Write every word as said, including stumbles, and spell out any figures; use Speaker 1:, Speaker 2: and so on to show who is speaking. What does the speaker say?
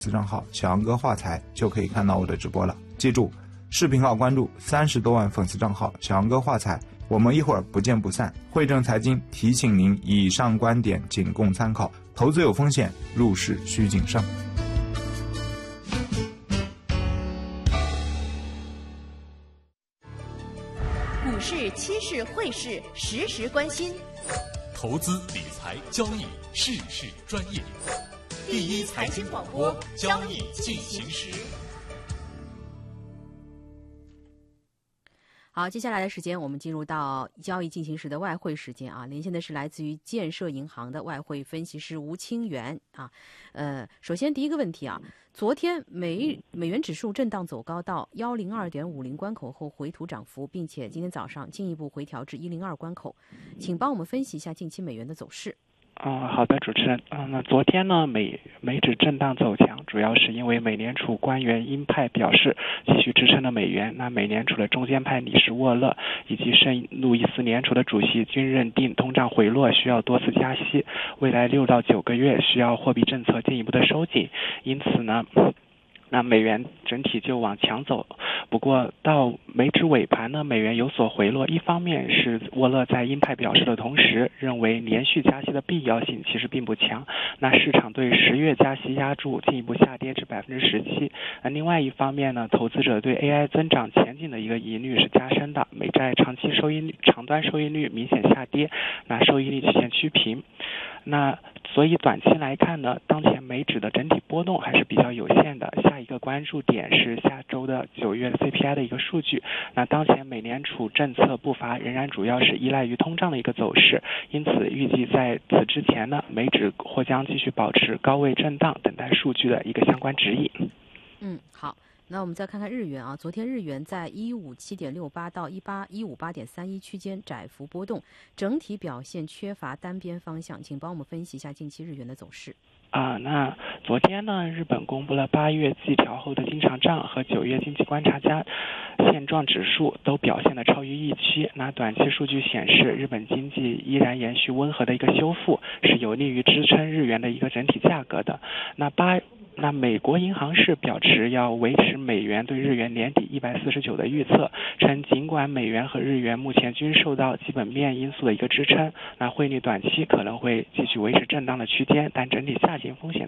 Speaker 1: 账号小杨哥话财就可以看到我的直播了。记住，视频号关注三十多万粉丝账号小杨哥话财，我们一会儿不见不散。汇正财经提醒您，以上观点仅供参考，投资有风险，入市需谨慎。
Speaker 2: 股市、期市、汇市，时时关心。
Speaker 3: 投资理财交易，事事专业。第一财经广播，交易进行时。
Speaker 4: 好，接下来的时间我们进入到交易进行时的外汇时间啊，连线的是来自于建设银行的外汇分析师吴清源啊。呃，首先第一个问题啊，昨天美美元指数震荡走高到一零二点五零关口后回吐涨幅，并且今天早上进一步回调至一零二关口，请帮我们分析一下近期美元的走势。
Speaker 5: 嗯，好的，主持人。嗯，那昨天呢，美美指震荡走强，主要是因为美联储官员鹰派表示继续支撑了美元。那美联储的中间派理事沃勒以及圣路易斯联储的主席均认定通胀回落需要多次加息，未来六到九个月需要货币政策进一步的收紧。因此呢，那美元整体就往强走。不过到美指尾盘呢，美元有所回落。一方面是沃勒在鹰派表示的同时，认为连续加息的必要性其实并不强。那市场对十月加息压注进一步下跌至百分之十七。那另外一方面呢，投资者对 A I 增长前景的一个疑虑是加深的。美债长期收益率、长端收益率明显下跌，那收益率曲线趋平。那所以短期来看呢，当前美指的整体波动还是比较有限的。下一个关注点是下周的九月 C P I 的一个数据。那当前美联储政策步伐仍然主要是依赖于通胀的一个走势，因此预计在此之前呢，美指或将继续保持高位震荡，等待数据的一个相关指引。
Speaker 4: 嗯，好。那我们再看看日元啊，昨天日元在一五七点六八到一八一五八点三一区间窄幅波动，整体表现缺乏单边方向，请帮我们分析一下近期日元的走势。
Speaker 5: 啊，那昨天呢，日本公布了八月季调后的经常账和九月经济观察家现状指数都表现得超于预期。那短期数据显示，日本经济依然延续温和的一个修复，是有利于支撑日元的一个整体价格的。那八那美国银行是表示要维持美元对日元年底一百四十九的预测，称尽管美元和日元目前均受到基本面因素的一个支撑，那汇率短期可能会继续维持震荡的区间，但整体下行风险